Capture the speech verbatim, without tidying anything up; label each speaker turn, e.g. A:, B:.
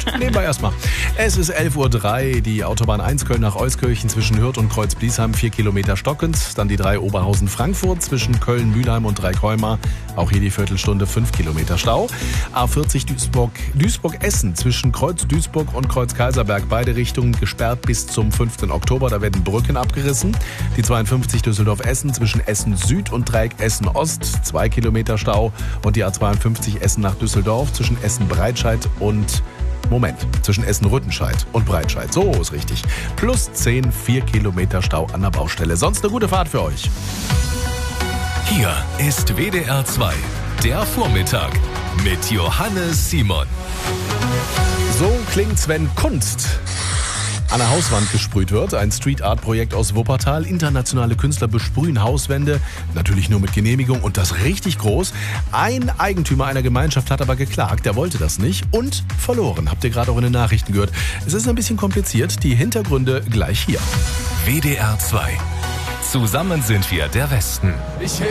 A: gut, nehmen wir erstmal. Es ist elf Uhr drei, die Autobahn eins Köln nach Euskirchen zwischen Hürth und Kreuz-Bliesheim, vier Kilometer stockend. Dann die drei Oberhausen-Frankfurt zwischen Köln, Mülheim und Dreikäumer. Auch hier die Viertelstunde, fünf Kilometer Stau. A vierzig Duisburg, Duisburg-Essen zwischen Kreuz-Duisburg und Kreuz-Kaiserberg. Beide Richtungen gesperrt bis zum fünften Oktober. Da werden Brücken abgerissen. Die zweiundfünfzig Düsseldorf-Essen zwischen Essen Süd und Dreieck Essen Ost. Zwei Kilometer Stau. Und die A zweiundfünfzig Essen nach Düsseldorf zwischen Essen Breitscheid und Moment, zwischen Essen-Rüttenscheid und Breitscheid. So ist richtig. Plus zehn, vier Kilometer Stau an der Baustelle. Sonst eine gute Fahrt für euch.
B: Hier ist W D R zwei, der Vormittag mit Johannes Simon.
A: So klingt's, wenn Kunst an der Hauswand gesprüht wird. Ein Street-Art-Projekt aus Wuppertal. Internationale Künstler besprühen Hauswände, natürlich nur mit Genehmigung und das richtig groß. Ein Eigentümer einer Gemeinschaft hat aber geklagt, der wollte das nicht und verloren. Habt ihr gerade auch in den Nachrichten gehört. Es ist ein bisschen kompliziert, die Hintergründe gleich hier.
B: W D R zwei. Zusammen sind wir der Westen.
C: Ich